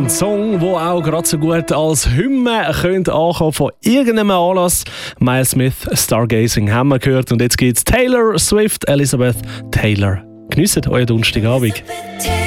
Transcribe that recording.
Ein Song, der auch gerade so gut als Hymne könnte ankommen von irgendeinem Anlass. Maya Smith, Stargazing haben wir gehört. Und jetzt geht's Taylor Swift, Elizabeth Taylor. Genießt euren Donnerstagabend.